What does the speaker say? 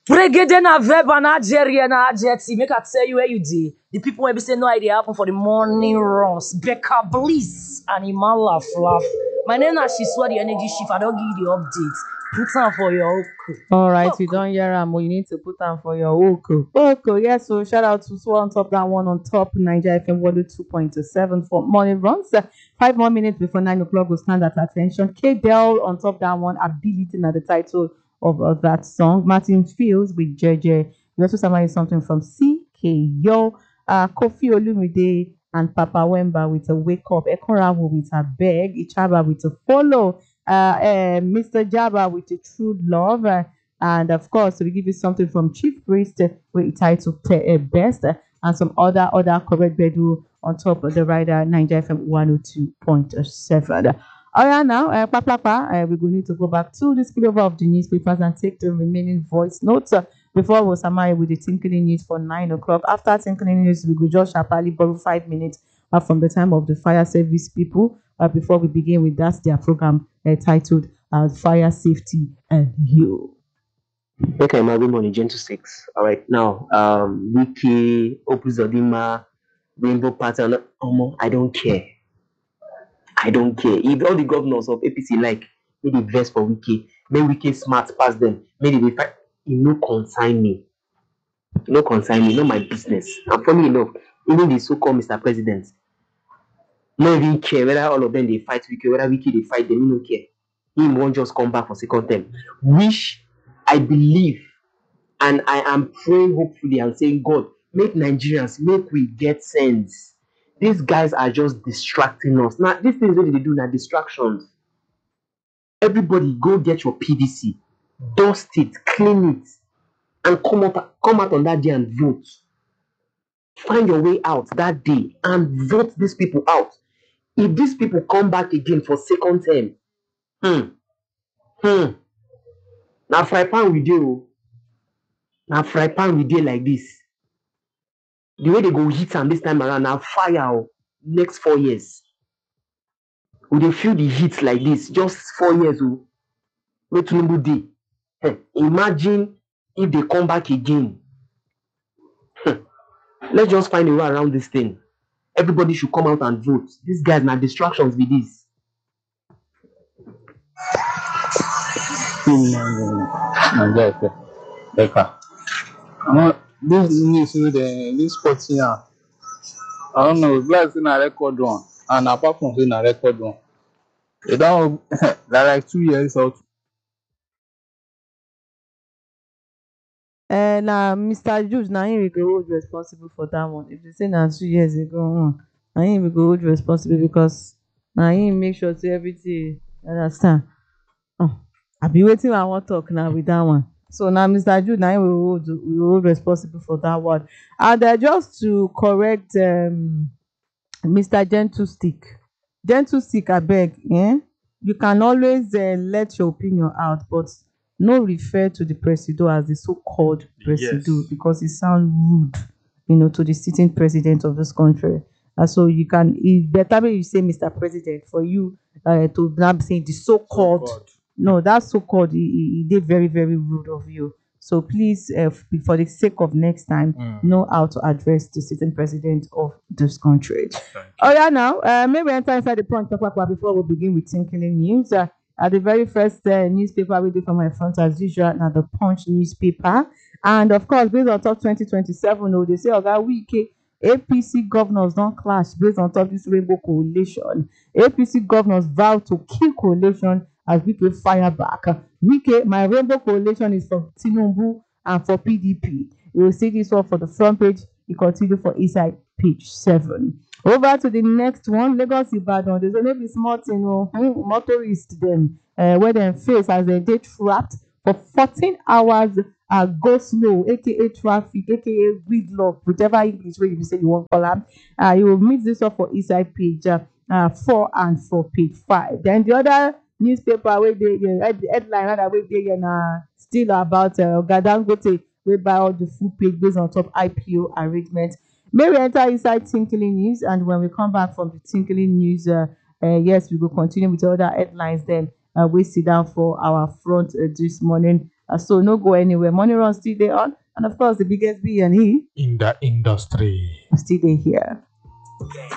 Pregede na verb and adjective na adjective. Make I tell you where you did. The people will be saying no idea happen for the morning runs. Becca Bliss and Iman laugh. My name is Shiswa the energy shift. I don't give you the updates. Put on for your okay. All right, you don't hear am, you need to put on for your Oko. Oko, yes, so shout out to Swan on top, that one on top, Niger FM 102.7 for morning runs. 5 more minutes before 9 o'clock will stand at attention. K Del on top, that one, ability at the title of that song. Martin Fields with JJ. We also summarize something from CK Yo, Kofi Olumide and Papa Wemba with a wake up, Ekorawo with a beg, Ichaba with a follow, Mr. Jabba with a true love. And of course, we give you something from Chief Priest with titled Best, and some other correct bedu on top of the rider Niger FM 102.7. All right, now, we're going to need to go back to the spillover of the newspapers and take the remaining voice notes before we summarize with the tinkling news for 9 o'clock. After tinkling news, we will just sharply borrow 5 minutes from the time of the fire service people before we begin with their program titled Fire Safety and You. Okay, my good morning, Gentle 6. All right, now, Wiki, Opus Odima, Rainbow Pattern, I don't care. I don't care. If all the governors of APC like, may they verse for Wiki, may Wiki smart pass them, may they fight. It no consign me. No consign me, not my business. And funny enough, even the so-called Mr. President, no even care whether all of them they fight Wiki, whether Wiki they fight them, he don't care. He won't just come back for second term. Which I believe, and I am praying hopefully and saying, God, make Nigerians, make we get sense. These guys are just distracting us. Now, these things what they do now, distractions. Everybody go get your PDC, dust it, clean it, and come out on that day and vote. Find your way out that day and vote these people out. If these people come back again for second term, now fry pan we do. Now fry pan we do like this. The way they go hit them this time around, now fire next 4 years. We dey feel the heat like this, just 4 years. Wait Tinubu dey. Imagine if they come back again. Let's just find a way around this thing. Everybody should come out and vote. These guys now distractions with this. This news with this sports here. I don't know, glad in a record one, and apart from in a record one, they don't they're like 2 years out. Now Mr. Jude, now him we go hold responsible for that one. If they say now 2 years ago, now him we go hold responsible because now him make sure say everything. Understand? I be waiting. I want to talk now with that one. So now Mr. Jude, now him we hold responsible for that one. And just to correct Mr. Gentle Stick, I beg, you can always let your opinion out, but no refer to the presido as the so-called presido because it sounds rude, to the sitting president of this country. So it's better when you say Mr. President for you to not say the so-called. No, that so-called, it did very, very rude of you. So please, for the sake of next time, know how to address the sitting president of this country. Oh yeah, now maybe enter inside the point before we begin with tinkling news. At the very first newspaper we do from my front as usual, now the Punch newspaper, and of course based on top 2027, they say Oga Wike, APC governors don't clash based on top this rainbow coalition. APC governors vow to kill coalition as Wike fire back. Wike, my rainbow coalition is for Tinubu and for PDP. You will see this one for the front page. You continue for inside page 7. Over to the next one, Lagos Ibadan. There's a maybe small motorist them where they face as they get trapped for 14 hours go slow, aka traffic, aka gridlock, whichever English way you say you want to call them. You will meet this up for inside page 4 and for page 5. Then the other newspaper where the headline that way they still about Dangote, whereby all the full page based on top IPO arrangement. May we enter inside tinkling news, and when we come back from the tinkling news, yes, we will continue with other headlines. Then we sit down for our front this morning So no go anywhere. Money run still there on, and of course the biggest B and E In the industry. still there here.